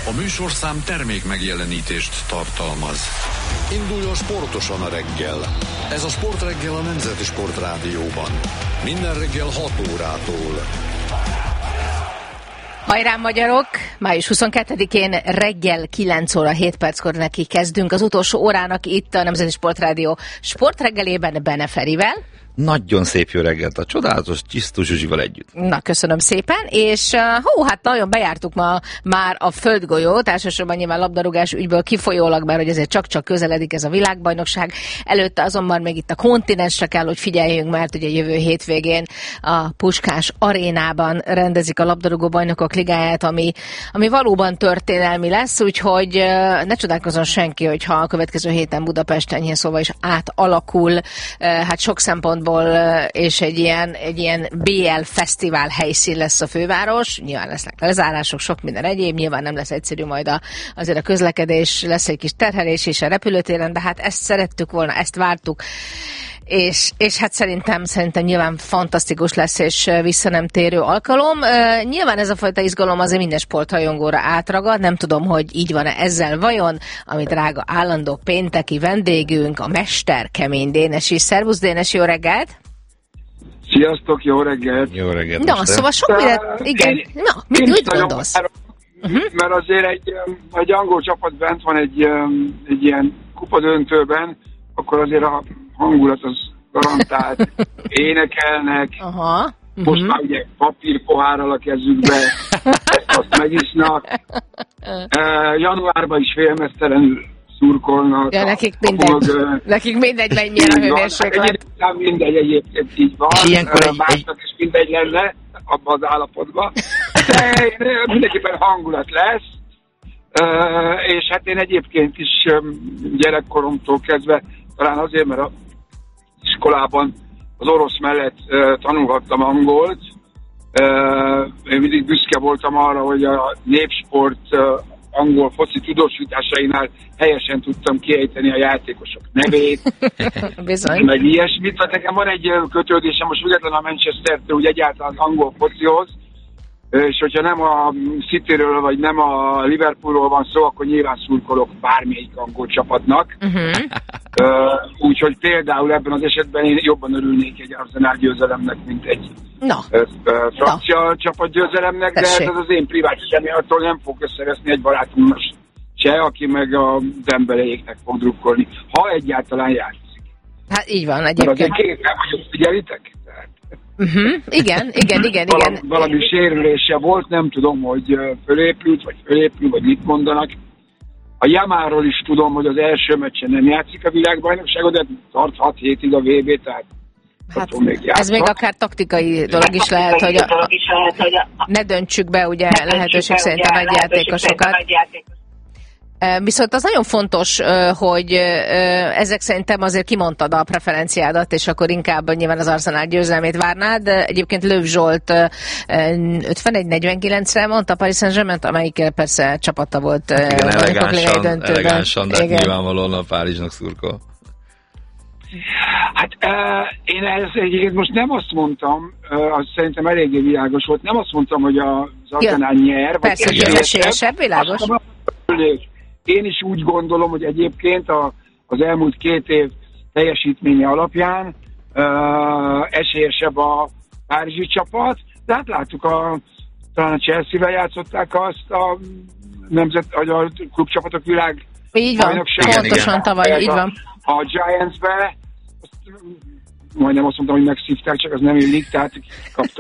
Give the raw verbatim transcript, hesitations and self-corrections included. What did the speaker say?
A műsorszám termék megjelenítést tartalmaz. Induljon sportosan a reggel. Ez a Sportreggel a Nemzeti Sportrádióban. Minden reggel hat órától. Hajrá magyarok! május huszonkettedikén reggel kilenc óra hét perckor neki kezdünk az utolsó órának itt a Nemzeti Sportrádió sportreggelében Bene Ferivel. Nagyon szép jó reggelt a csodálatos Csisztó Zsuzsival együtt. Na, köszönöm szépen, és hó, hát nagyon bejártuk ma már a földgolyót, elsősorban nyilván labdarúgás ügyből kifolyólag, mert hogy ezért csak-csak közeledik ez a világbajnokság. Előtte azonban még itt a kontinensre kell, hogy figyeljünk, mert ugye jövő hétvégén a Puskás arénában rendezik a labdarúgó bajnokok ligáját, ami, ami valóban történelmi lesz, úgyhogy ne csodálkozzon senki, hogyha a következő héten Budapesten enyhén szóval is átalakul, hát sok szempontból és egy ilyen, egy ilyen bé el fesztivál helyszín lesz a főváros. Nyilván lesznek lezárások, sok minden egyéb, nyilván nem lesz egyszerű majd a, azért a közlekedés, lesz egy kis terhelés is a repülőtéren, de hát ezt szerettük volna, ezt vártuk. És, és hát szerintem, szerintem nyilván fantasztikus lesz, és vissza nem térő alkalom. Uh, nyilván ez a fajta izgalom azért minden sportrajongóra átragad, nem tudom, hogy így van-e ezzel vajon, ami drága állandó pénteki vendégünk, a mester Kemény Dénesi. Szervusz Dénes, jó reggelt! Sziasztok, jó reggelt! Jó reggelt! Na, szóval sok mire... Igen, én, na, mit, én mit gondolsz? Várom, uh-huh. Mert azért egy, egy angol csapat bent van egy, egy ilyen kupadöntőben, akkor azért a hangulat az garantált, énekelnek, aha, uh-huh. Most már ugye papírpohárral a kezükbe, ezt azt megisznak. Uh, januárban is félmeztelenül szurkolnak. Ja, nekik mindegy, a, nekik mindegy, mennyire a hőmérséklet. Mindegy, egyébként így van. Ilyenkor egy, másnak is mindegy lenne abban az állapotban. De mindenképpen hangulat lesz. Uh, és hát én egyébként is um, gyerekkoromtól kezdve, talán azért, mert a iskolában az orosz mellett uh, tanulhattam angolt. Uh, én mindig büszke voltam arra, hogy a népsport uh, angol foci tudósításainál helyesen tudtam kiejteni a játékosok nevét. Bizony. Meg ilyesmit. Tehát nekem van egy kötődésem, most független a Manchester-től, úgy egyáltalán az angol focihoz, és hogyha nem a Cityről, vagy nem a Liverpoolról van szó, akkor nyilván szurkolok bármelyik angol csapatnak. Uh-huh. Uh, úgyhogy például ebben az esetben én jobban örülnék egy Arsenal győzelemnek, mint egy no. uh, uh, francia no. csapat győzelemnek, Tessék. de ez az én privát semmi, attól nem fog összeveszni egy barátomnak se, aki meg az embereiknek fog drukkolni, ha egyáltalán játszik. Hát így van egyébként. Mert azért képen vagyok, figyelitek? Uh-huh. Igen, igen, igen, valami, igen. Valami sérülése volt, nem tudom, hogy fölépült, vagy fölépül, vagy mit mondanak. A Yamáról is tudom, hogy az első meccsen nem játszik a világbajnokságot, de tart hat hétig a vé bé, tehát hát még ez még akár taktikai dolog is lehet, hogy a, a, ne döntsük be ugye lehetőség szerint a nagy játékosokat. Viszont az nagyon fontos, hogy ezek szerintem azért kimondtad a preferenciádat, és akkor inkább nyilván az Arsenal győzelmét várnád. Egyébként Löw Zsolt ötvenegy negyvenkilencre mondta Paris Saint-Germain, amelyik persze csapata volt. Igen, elegánsan, elegánsan, de nyilvánvalóan a Párizsnak szurkol. Hát uh, én ez egyébként most nem azt mondtam, uh, az szerintem eléggé világos volt, nem azt mondtam, hogy az Arsenal ja, nyer. Persze, hogy esélyesebb, világos. Én is úgy gondolom, hogy egyébként a, az elmúlt két év teljesítménye alapján uh, esélyesebb a párizsi csapat, de hát láttuk, a, talán a Chelsea-vel játszották azt a nemzet, a klubcsapatok világ így van, pontosan tavaly, így van. A, a Giants-be, majdnem azt mondtam, hogy megszívták, csak az nem illik, tehát kapta